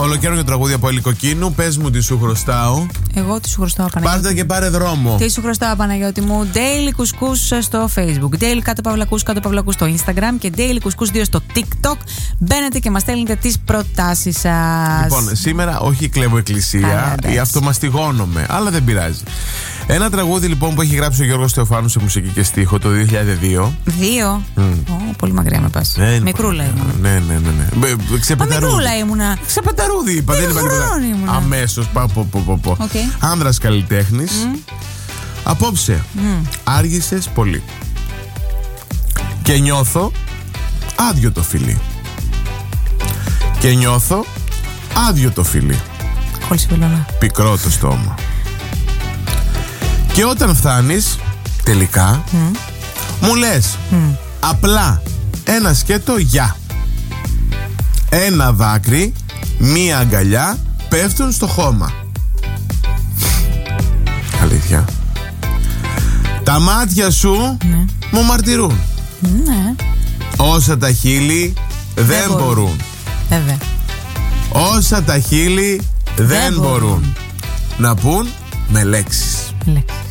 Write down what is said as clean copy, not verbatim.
Ολοκαίρινο τραγούδι από Ελικοκίνου. Πες μου τι σου χρωστάω. Εγώ τι σου χρωστάω, Παναγιώτη. Πάρτε και πάρε δρόμο. Τι σου χρωστάω, Παναγιώτη μου. Daily Couscous στο Facebook. Daily κάτω παυλακούς στο Instagram. Και Daily Couscous 2 στο TikTok. Μπαίνετε και μας στέλνετε τις προτάσεις σας. Λοιπόν, σήμερα όχι κλέβω εκκλησία ή αυτομαστιγώνομαι, αλλά δεν πειράζει. Ένα τραγούδι λοιπόν που έχει γράψει ο Γιώργος Θεοφάνου σε μουσική και στίχο το 2002. Πολύ μακριά με πας. Μικρούλα ήμουνα. Ναι. Μικρούλα ήμουνα. Ξεπεταρούδι είπα. Δεν είπα ήμουνα. Αμέσως. Άνδρας καλλιτέχνης. Απόψε άργησες πολύ. Και νιώθω άδειο το φιλί. Και νιώθω άδειο το φιλί. Κόλλησε πελώνα. Πικρό το στόμα. Και όταν φτάνεις τελικά μου λες απλά ένα σκέτο γεια. Ένα δάκρυ, μία αγκαλιά πέφτουν στο χώμα. Αλήθεια. Τα μάτια σου μου μαρτυρούν. Ναι. Όσα τα χείλη δεν μπορούν. Βέβαια. Όσα τα χείλη δεν μπορούν να πούν με λέξεις.